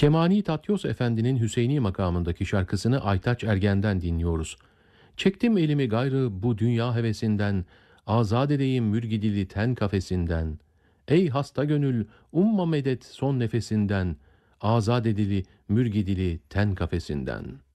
Kemani Tatyos Efendi'nin Hüseyni makamındaki şarkısını Aytaç Ergen'den dinliyoruz. Çektim elimi gayrı bu dünya hevesinden, azad edeyim mürgidili ten kafesinden. Ey hasta gönül, umma medet son nefesinden, azad edili mürgidili ten kafesinden.''